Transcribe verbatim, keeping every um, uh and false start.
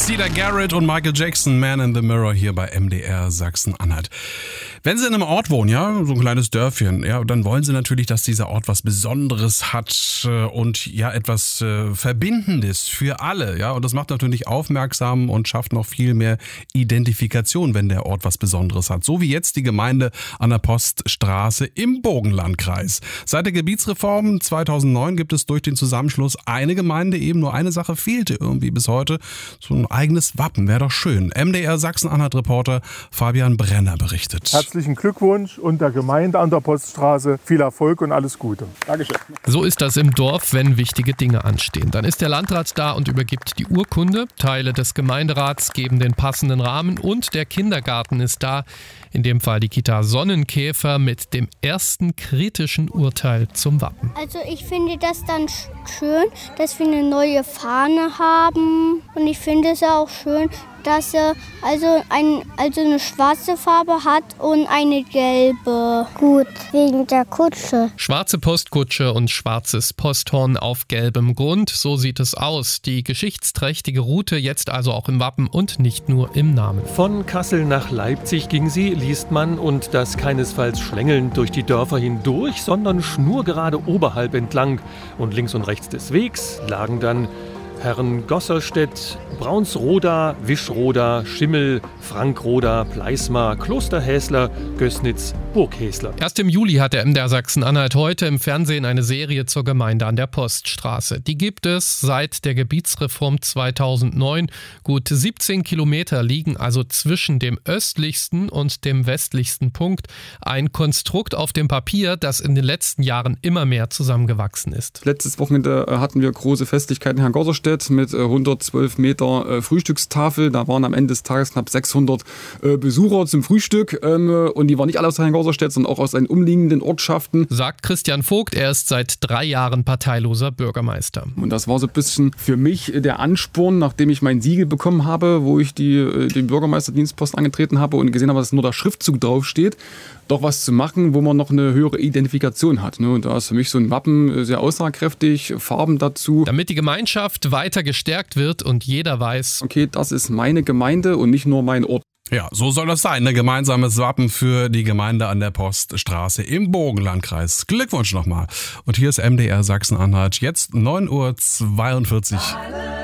Cedar Garrett und Michael Jackson, Man in the Mirror hier bei M D R Sachsen-Anhalt. Wenn Sie in einem Ort wohnen, ja, so ein kleines Dörfchen, ja, dann wollen Sie natürlich, dass dieser Ort was Besonderes hat und ja, etwas äh, Verbindendes für alle, ja. Und das macht natürlich aufmerksam und schafft noch viel mehr Identifikation, wenn der Ort was Besonderes hat. So wie jetzt die Gemeinde an der Poststraße im Burgenlandkreis. Seit der Gebietsreform zweitausendneun gibt es durch den Zusammenschluss eine Gemeinde, eben nur eine Sache fehlte irgendwie bis heute. So ein eigenes Wappen, wäre doch schön. M D R Sachsen-Anhalt-Reporter Fabian Brenner berichtet. Herzlichen Glückwunsch und der Gemeinde an der Poststraße viel Erfolg und alles Gute. Dankeschön. So ist das im Dorf, wenn wichtige Dinge anstehen. Dann ist der Landrat da und übergibt die Urkunde. Teile des Gemeinderats geben den passenden Rahmen und der Kindergarten ist da. In dem Fall die Kita Sonnenkäfer mit dem ersten kritischen Urteil zum Wappen. Also ich finde das dann schön, dass wir eine neue Fahne haben. Und ich finde es auch schön, dass er also, ein, also eine schwarze Farbe hat und eine gelbe. Gut, wegen der Kutsche. Schwarze Postkutsche und schwarzes Posthorn auf gelbem Grund, so sieht es aus. Die geschichtsträchtige Route jetzt also auch im Wappen und nicht nur im Namen. Von Kassel nach Leipzig ging sie, liest man, und das keinesfalls schlängelnd durch die Dörfer hindurch, sondern schnurgerade oberhalb entlang. Und links und rechts des Wegs lagen dann Herrengosserstedt, Braunsroda, Wischroda, Schimmel, Frankroda, Pleismar, Klosterhäsler, Gößnitz, Burghäsler. Erst im Juli hat der M D R Sachsen-Anhalt heute im Fernsehen eine Serie zur Gemeinde an der Poststraße. Die gibt es seit der Gebietsreform zweitausendneun. Gut siebzehn Kilometer liegen also zwischen dem östlichsten und dem westlichsten Punkt. Ein Konstrukt auf dem Papier, das in den letzten Jahren immer mehr zusammengewachsen ist. Letztes Wochenende hatten wir große Festlichkeiten in Herrengosserstedt mit hundertzwölf Meter Frühstückstafel. Da waren am Ende des Tages knapp sechshundert Besucher zum Frühstück. Und die waren nicht alle aus Herrengosserstedt, sondern auch aus den umliegenden Ortschaften. Sagt Christian Vogt, er ist seit drei Jahren parteiloser Bürgermeister. Und das war so ein bisschen für mich der Ansporn, nachdem ich mein Siegel bekommen habe, wo ich die, den Bürgermeisterdienstposten angetreten habe und gesehen habe, dass nur der Schriftzug draufsteht, doch was zu machen, wo man noch eine höhere Identifikation hat. Und da ist für mich so ein Wappen sehr aussagekräftig, Farben dazu. Damit die Gemeinschaft weiter gestärkt wird und jeder weiß, okay, das ist meine Gemeinde und nicht nur mein Ort. Ja, so soll das sein. Ein gemeinsames Wappen für die Gemeinde an der Poststraße im Burgenlandkreis. Glückwunsch nochmal. Und hier ist M D R Sachsen-Anhalt. Jetzt neun Uhr zweiundvierzig.